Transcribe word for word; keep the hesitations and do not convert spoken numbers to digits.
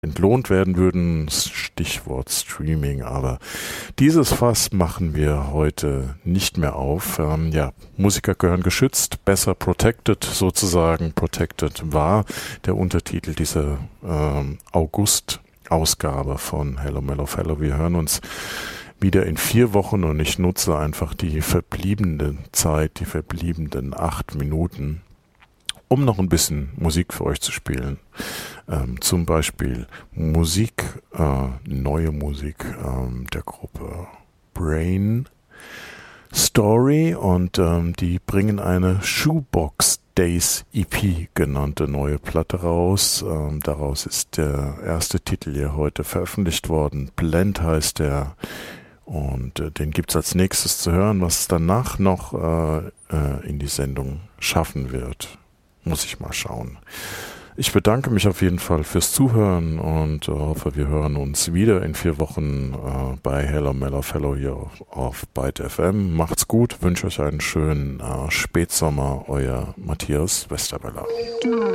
entlohnt werden würden, Stichwort Streaming, aber dieses Fass machen wir heute nicht mehr auf. Ähm, ja, Musiker gehören geschützt, besser protected sozusagen. Protected war der Untertitel dieser ähm, August-Ausgabe von Hello Mellow Fellow. Wir hören uns wieder in vier Wochen und ich nutze einfach die verbliebene Zeit, die verbliebenen acht Minuten, um noch ein bisschen Musik für euch zu spielen. Ähm, zum Beispiel Musik, äh, neue Musik ähm, der Gruppe Brain Story und ähm, die bringen eine Shoebox Days E P genannte neue Platte raus. Ähm, daraus ist der erste Titel hier heute veröffentlicht worden. Blend heißt der und äh, den gibt's als nächstes zu hören. Was danach noch äh, äh, in die Sendung schaffen wird, muss ich mal schauen. Ich bedanke mich auf jeden Fall fürs Zuhören und äh, hoffe, wir hören uns wieder in vier Wochen äh, bei Hello Mellow Fellow hier auf, auf Byte F M. Macht's gut, wünsche euch einen schönen äh, Spätsommer, euer Matthias Westerweller.